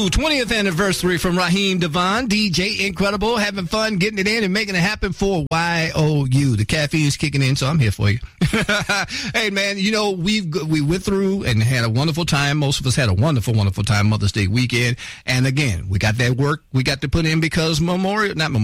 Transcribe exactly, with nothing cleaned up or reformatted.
Ooh, twentieth anniversary from Raheem Devon, D J Incredible, having fun, getting it in and making it happen for Y O U. The caffeine's kicking in, so I'm here for you. Hey, man, you know, we've, we went through and had a wonderful time. Most of us had a wonderful, wonderful time Mother's Day weekend. And again, we got that work we got to put in because Memorial, not Memorial,